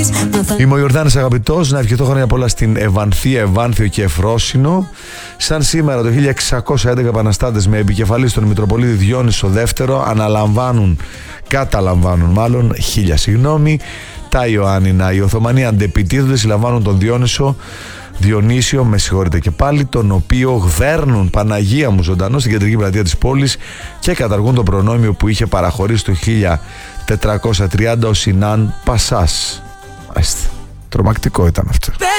Είμαι ο Ιορδάνης Αγαπητός. Να ευχηθώ χρόνια πολλά στην Ευανθία, Ευάνθιο και Εφρόσινο. Σαν σήμερα το 1611 επαναστάτες με επικεφαλή στον Μητροπολίτη Διόνυσο δεύτερο καταλαμβάνουν τα Ιωάννινα. Οι Οθωμανοί αντεπιτίθονται, συλλαμβάνουν τον Διονύσιο, με συγχωρείτε και πάλι, τον οποίο γδέρνουν, Παναγία μου, ζωντανό στην κεντρική πλατεία της πόλης και καταργούν το προνόμιο που είχε παραχωρήσει το 1430 ο Σινάν Πασάς. Τρομακτικό ήταν αυτό.